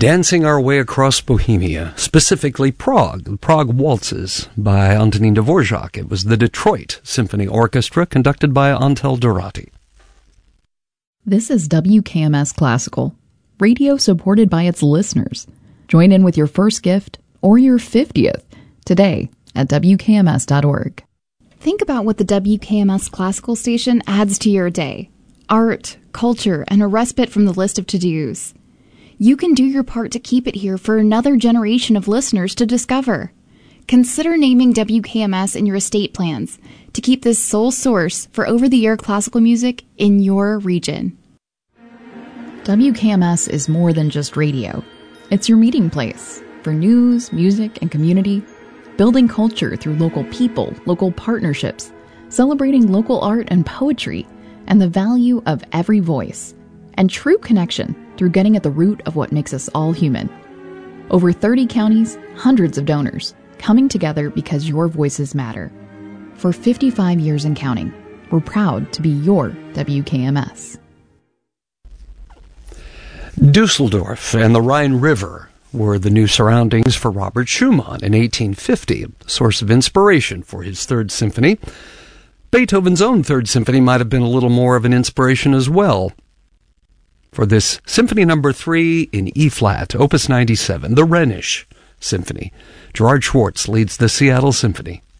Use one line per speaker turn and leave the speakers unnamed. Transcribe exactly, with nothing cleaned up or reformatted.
Dancing Our Way Across Bohemia, specifically Prague, the Prague Waltzes by Antonín Dvorak. It was the Detroit Symphony Orchestra conducted by Antel Dorati.
This is W K M S Classical, radio supported by its listeners. Join in with your first gift or your fiftieth today at W K M S dot org.
Think about what the W K M S Classical station adds to your day. Art, culture, and a respite from the list of to-dos. You can do your part to keep it here for another generation of listeners to discover. Consider naming W K M S in your estate plans to keep this sole source for over-the-air classical music in your region.
W K M S is more than just radio. It's your meeting place for news, music, and community, building culture through local people, local partnerships, celebrating local art and poetry, and the value of every voice, and true connection through getting at the root of what makes us all human. Over thirty counties, hundreds of donors, coming together because your voices matter. For fifty-five years and counting, we're proud to be your W K M S.
Dusseldorf and the Rhine River were the new surroundings for Robert Schumann in eighteen fifty, a source of inspiration for his Third Symphony. Beethoven's own Third Symphony might have been a little more of an inspiration as well. For this Symphony Number three in E-flat, Opus ninety-seven, the Rhenish Symphony, Gerard Schwartz leads the Seattle Symphony.